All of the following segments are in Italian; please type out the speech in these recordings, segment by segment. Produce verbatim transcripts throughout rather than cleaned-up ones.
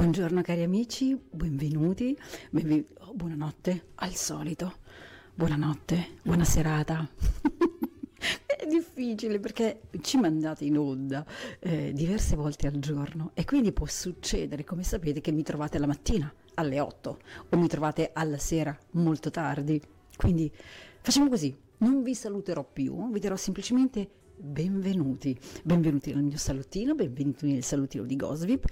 Buongiorno cari amici, benvenuti, benven- oh, buonanotte al solito, buonanotte, buona serata. È difficile perché ci mandate in onda eh, diverse volte al giorno e quindi può succedere, come sapete, che mi trovate la mattina alle otto o mi trovate alla sera molto tardi. Quindi facciamo così, non vi saluterò più, vi dirò semplicemente benvenuti, benvenuti nel mio salottino, benvenuti nel salottino di Gosvip.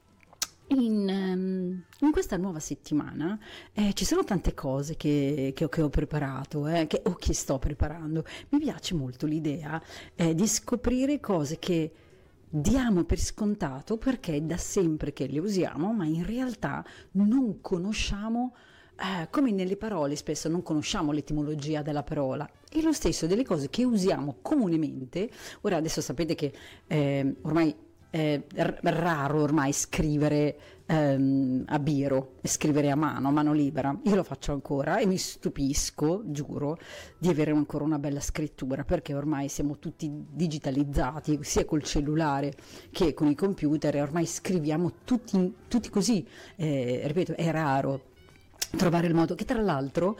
In, ehm, in questa nuova settimana eh, ci sono tante cose che, che ho, che ho preparato eh, che, o che sto preparando. Mi piace molto l'idea eh, di scoprire cose che diamo per scontato perché è da sempre che le usiamo, ma in realtà non conosciamo. Eh, come nelle parole spesso non conosciamo l'etimologia della parola, e lo stesso delle cose che usiamo comunemente. Ora adesso sapete che eh, ormai è r- raro ormai scrivere ehm, a biro, scrivere a mano, a mano libera. Io lo faccio ancora e mi stupisco, giuro, di avere ancora una bella scrittura, perché ormai siamo tutti digitalizzati, sia col cellulare che con i computer, e ormai scriviamo tutti, tutti così. Eh, ripeto, è raro trovare il modo, che tra l'altro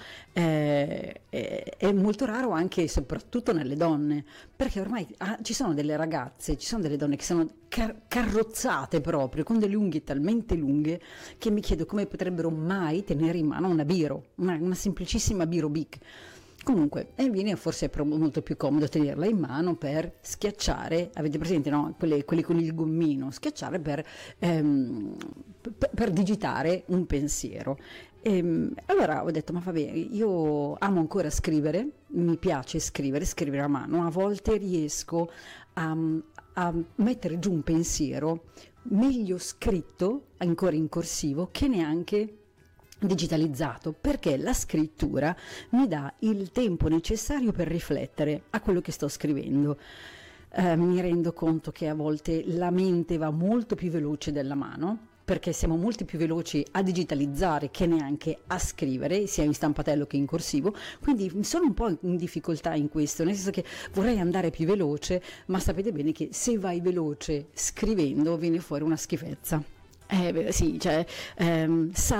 eh, è, è molto raro anche e soprattutto nelle donne, perché ormai ah, ci sono delle ragazze, ci sono delle donne che sono car- carrozzate proprio con delle unghie talmente lunghe che mi chiedo come potrebbero mai tenere in mano una biro, una, una semplicissima biro Bic. Comunque, e viene forse è molto più comodo tenerla in mano per schiacciare, avete presente, no? Quelle, quelli con il gommino, schiacciare per, ehm, per, per digitare un pensiero. E, allora ho detto, ma vabbè, io amo ancora scrivere, mi piace scrivere, scrivere a mano, a volte riesco a, a mettere giù un pensiero meglio scritto, ancora in corsivo, che neanche digitalizzato, perché la scrittura mi dà il tempo necessario per riflettere a quello che sto scrivendo. Eh, mi rendo conto che a volte la mente va molto più veloce della mano, perché siamo molti più veloci a digitalizzare che neanche a scrivere, sia in stampatello che in corsivo, quindi sono un po' in difficoltà in questo, nel senso che vorrei andare più veloce, ma sapete bene che se vai veloce scrivendo viene fuori una schifezza. Eh, beh, sì, cioè, ehm,